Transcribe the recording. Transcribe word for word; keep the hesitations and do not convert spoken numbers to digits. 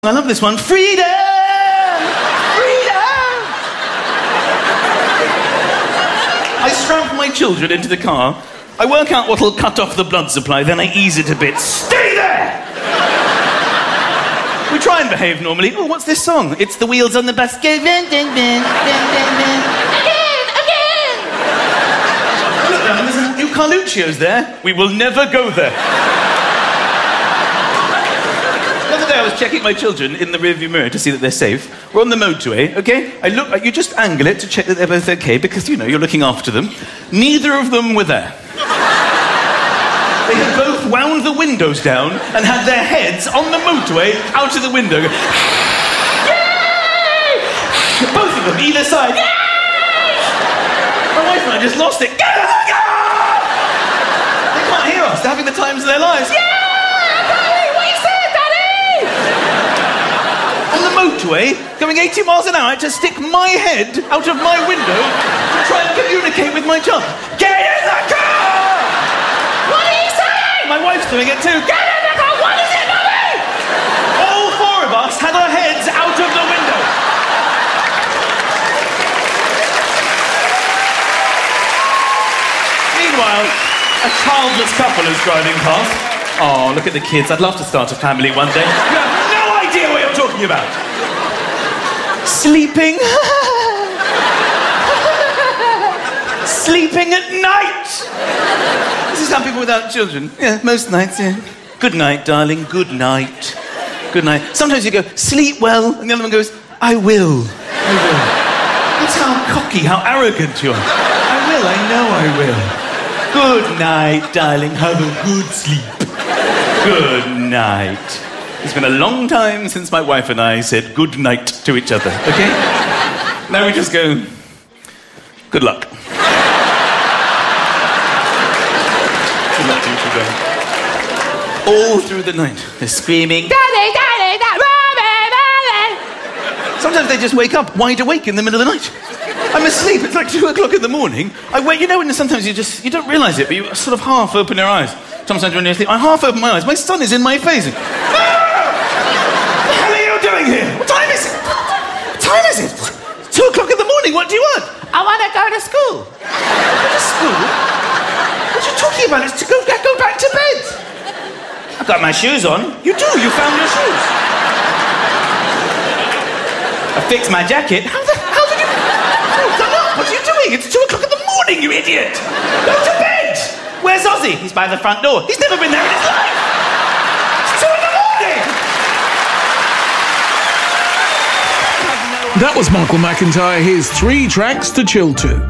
I love this one. Freedom! Freedom! I strap my children into the car. I work out what'll cut off the blood supply, then I ease it a bit. Stay there! We try and behave normally. Oh, what's this song? It's The Wheels on the Bus Go. Again, again! Look, darling, there's a new Carluccio's there. We will never go there. The other day I was checking my children in the rearview mirror to see that they're safe. We're on the motorway, okay? I look, you just angle it to check that they're both okay because, you know, you're looking after them. Neither of them were there. They had both wound the windows down and had their heads on the motorway out of the window. Yay! Both of them, either side. Yay! My wife and I just lost it. They can't hear us. They're having the times of their lives. Yay! Motorway, going eighty miles an hour to stick my head out of my window to try and communicate with my child. Get in the car! What are you saying? My wife's doing it too. Get in the car! What is it, Mummy? All four of us had our heads out of the window. Meanwhile, a childless couple is driving past. Oh, look at the kids. I'd love to start a family one day. You have no idea what you're talking about. Sleeping. Sleeping at night. This is how people without children. Yeah, most nights, yeah. Good night, darling. Good night. Good night. Sometimes you go, sleep well, and the other one goes, I will. I will. That's how cocky, how arrogant you are. I will, I know I will. Good night, darling. Have a good sleep. Good night. It's been a long time since my wife and I said good night to each other, okay? Now we just go, good luck. Good luck to you children. All through the night, they're screaming, Daddy, Daddy, Daddy, Daddy. Sometimes they just wake up wide awake in the middle of the night. I'm asleep, it's like two o'clock in the morning. I wait, you know, when sometimes you just, you don't realise it, but you sort of half open your eyes. Sometimes when you're asleep, I half open my eyes. My son is in my face. What the hell are you doing here? What time is it? What time is it? It's two o'clock in the morning. What do you want? I want to go to school. Go to school? What are you talking about? It's to go, go back to bed. I've got my shoes on. You do. You found your shoes. I fixed my jacket. How the how did you? Oh, done up. What are you doing? It's two o'clock in the morning. You idiot. Go to bed. Where's Ozzy? He's by the front door. He's never been there in his life. It's two in the morning. That was Michael McIntyre. Here's three tracks to chill to.